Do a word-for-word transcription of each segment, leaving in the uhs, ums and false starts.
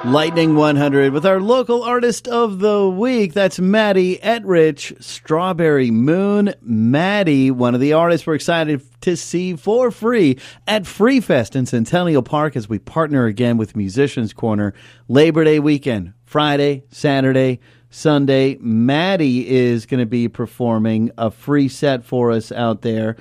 Lightning one hundred with our local artist of the week. That's Maddie Etrich, Strawberry Moon. Maddie, one of the artists we're excited to see for free at Free Fest in Centennial Park as we partner again with Musicians Corner. Labor Day weekend, Friday, Saturday, Sunday. Maddie is going to be performing a free set for us out there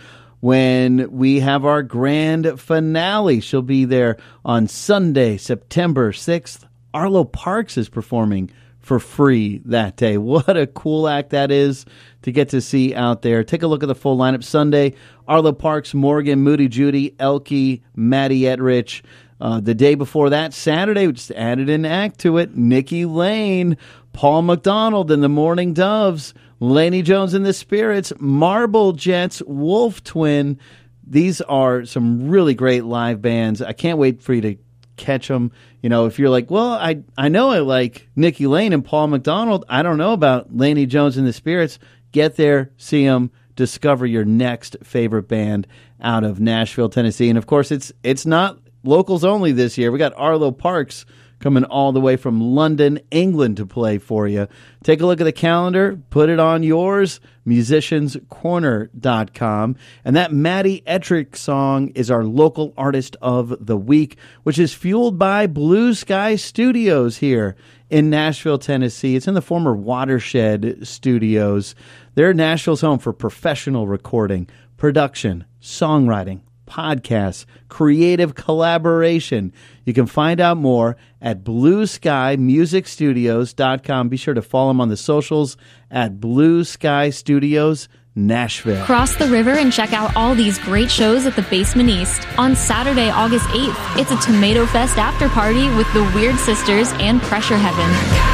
when we have our grand finale. She'll be there on Sunday, September sixth. Arlo Parks is performing for free that day. What a cool act that is to get to see out there. Take a look at the full lineup. Sunday, Arlo Parks, Morgan, Moody Judy, Elke, Maddie Etrich. Uh, the day before that, Saturday, we just added an act to it. Nikki Lane, Paul McDonald and the Morning Doves, Laney Jones and the Spirits, Marble Jets, Wolf Twin. These are some really great live bands. I can't wait for you to catch them. You know, if you're like, well, I I know I like Nikki Lane and Paul McDonald. I don't know about Laney Jones and the Spirits. Get there, see them, discover your next favorite band out of Nashville, Tennessee. And of course, it's it's not locals only this year. We got Arlo Parks coming all the way from London, England to play for you. Take a look at the calendar, put it on yours, musicians corner dot com. And that Maddie Etrich song is our local artist of the week, which is fueled by Blue Sky Studios here in Nashville, Tennessee. It's in the former Watershed Studios. They're Nashville's home for professional recording, production, songwriting, podcasts, creative collaboration. You can find out more at blue sky music studios dot com. Be sure to follow them on the socials at Blue Sky Studios Nashville. Cross the river and check out all these great shows at the Basement East. On Saturday, August eighth, it's a Tomato Fest after party with the Weird Sisters and Pressure Heaven.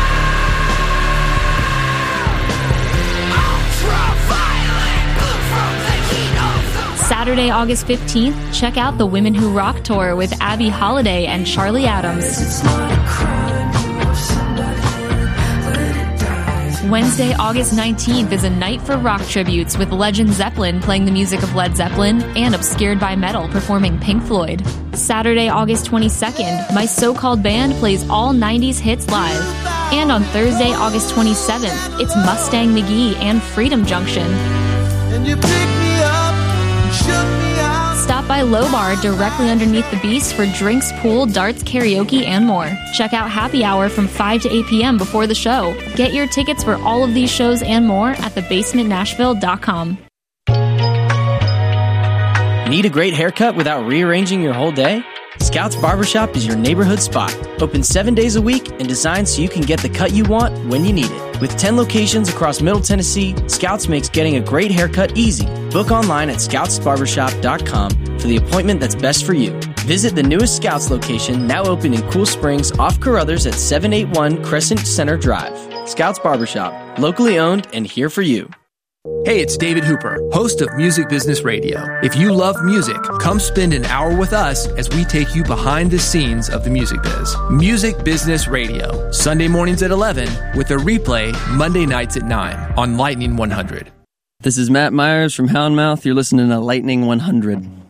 Saturday, August fifteenth, check out the Women Who Rock Tour with Abby Holiday and Charlie Adams. Wednesday, August nineteenth is a night for rock tributes with Legend Zeppelin playing the music of Led Zeppelin and Obscured by Metal performing Pink Floyd. Saturday, August twenty-second, My So-Called Band plays all nineties hits live. And on Thursday, August twenty-seventh, it's Mustang McGee and Freedom Junction. And you pick me up. Stop by Low Bar directly underneath the Beast for drinks, pool, darts, karaoke, and more. Check out Happy Hour from five to eight p.m. before the show. Get your tickets for all of these shows and more at the basement nashville dot com. Need a great haircut without rearranging your whole day? Scouts Barbershop is your neighborhood spot. Open seven days a week and designed so you can get the cut you want when you need it. With ten locations across Middle Tennessee, Scouts makes getting a great haircut easy. Book online at scouts barbershop dot com for the appointment that's best for you. Visit the newest Scouts location, now open in Cool Springs off Carruthers at seven eighty-one Crescent Center Drive. Scouts Barbershop, locally owned and here for you. Hey, it's David Hooper, host of Music Business Radio. If you love music, come spend an hour with us as we take you behind the scenes of the music biz. Music Business Radio, Sunday mornings at eleven, with a replay Monday nights at nine on Lightning one hundred. This is Matt Myers from Houndmouth. You're listening to Lightning one hundred.